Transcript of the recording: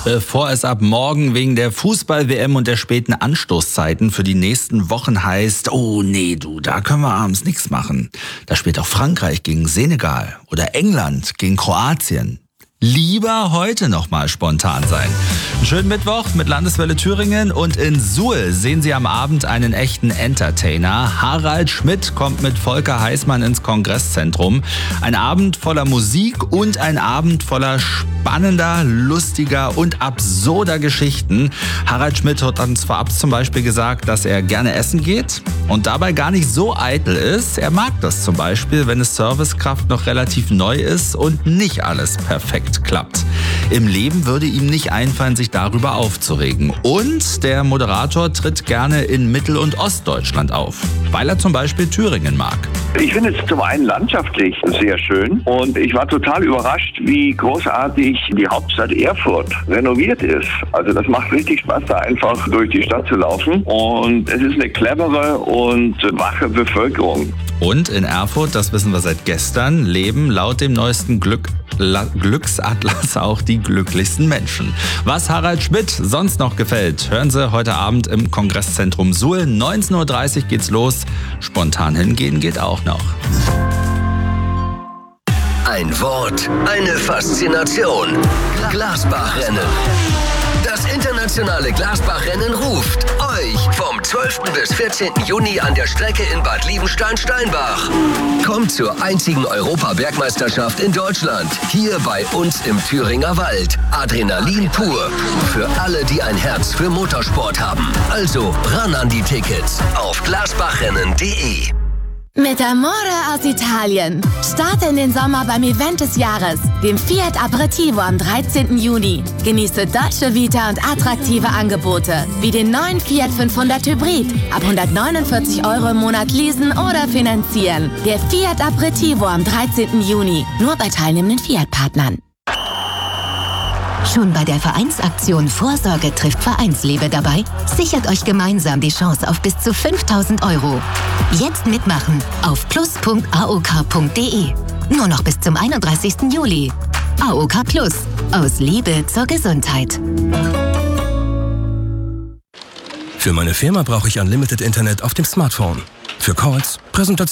Bevor es ab morgen wegen der Fußball-WM und der späten Anstoßzeiten für die nächsten Wochen heißt, oh nee, da können wir abends nichts machen. Da spielt auch Frankreich gegen Senegal oder England gegen Kroatien. Lieber heute noch mal spontan sein. Einen schönen Mittwoch mit Landeswelle Thüringen und in Suhl sehen Sie am Abend einen echten Entertainer. Harald Schmidt kommt mit Volker Heißmann ins Kongresszentrum. Ein Abend voller Musik und ein Abend voller spannender, lustiger und absurder Geschichten. Harald Schmidt hat uns vorab zum Beispiel gesagt, dass er gerne essen geht und dabei gar nicht so eitel ist. Er mag das zum Beispiel, wenn es Servicekraft noch relativ neu ist und nicht alles perfekt klappt. Im Leben würde ihm nicht einfallen, sich darüber aufzuregen. Und der Moderator tritt gerne in Mittel- und Ostdeutschland auf, weil er zum Beispiel Thüringen mag. Ich finde es zum einen landschaftlich sehr schön und ich war total überrascht, wie großartig die Hauptstadt Erfurt renoviert ist. Also das macht richtig Spaß, da einfach durch die Stadt zu laufen und es ist eine clevere und wache Bevölkerung. Und in Erfurt, das wissen wir seit gestern, leben laut dem neuesten Glücksatlas auch die glücklichsten Menschen. Was Harald Schmidt sonst noch gefällt, hören Sie heute Abend im Kongresszentrum Suhl. 19.30 Uhr geht's los. Spontan hingehen geht auch noch. Ein Wort, eine Faszination. Glasbachrennen. Das internationale Glasbachrennen ruft euch vom 12. bis 14. Juni an der Strecke in Bad Liebenstein-Steinbach. Kommt zur einzigen Europabergmeisterschaft in Deutschland. Hier bei uns im Thüringer Wald. Adrenalin pur. Für alle, die ein Herz für Motorsport haben. Also ran an die Tickets auf glasbachrennen.de. Mit Amore aus Italien. Starte in den Sommer beim Event des Jahres, dem Fiat Aperitivo am 13. Juni. Genieße Dolce Vita und attraktive Angebote, wie den neuen Fiat 500 Hybrid. Ab 149 € im Monat leasen oder finanzieren. Der Fiat Aperitivo am 13. Juni. Nur bei teilnehmenden Fiat-Partnern. Schon bei der Vereinsaktion Vorsorge trifft Vereinsliebe dabei? Sichert euch gemeinsam die Chance auf bis zu 5.000 €. Jetzt mitmachen auf plus.aok.de. Nur noch bis zum 31. Juli. AOK Plus. Aus Liebe zur Gesundheit. Für meine Firma brauche ich Unlimited Internet auf dem Smartphone. Für Calls, Präsentationen.